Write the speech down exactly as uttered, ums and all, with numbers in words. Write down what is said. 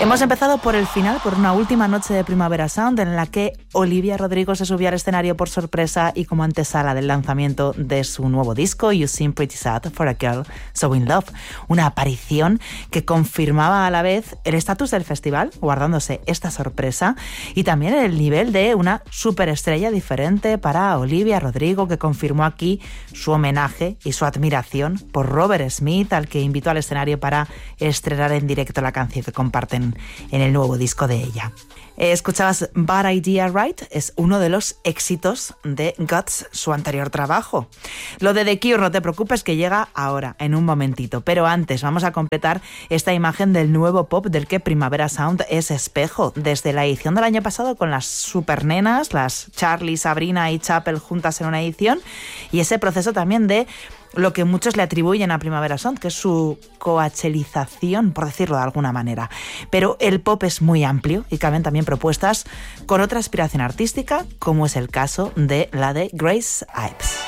Hemos empezado por el final, por una última noche de Primavera Sound en la que Olivia Rodrigo se subió al escenario por sorpresa y como antesala del lanzamiento de su nuevo disco You Seem Pretty Sad for a Girl So In Love, una aparición que confirmaba a la vez el estatus del festival, guardándose esta sorpresa, y también el nivel de una superestrella diferente para Olivia Rodrigo, que confirmó aquí su homenaje y su admiración por Robert Smith, al que invitó al escenario para estrenar en directo la canción que comparten en el nuevo disco de ella. Eh, escuchabas Bad Idea Right, es uno de los éxitos de Guts, su anterior trabajo. Lo de The Cure, no te preocupes, que llega ahora, en un momentito, pero antes vamos a completar esta imagen del nuevo pop del que Primavera Sound es espejo, desde la edición del año pasado con las supernenas, las Charlie, Sabrina y Chapel juntas en una edición, y ese proceso también de lo que muchos le atribuyen a Primavera Sound, que es su coachelización, por decirlo de alguna manera. Pero el pop es muy amplio y caben también propuestas con otra aspiración artística, como es el caso de la de Grace Ives.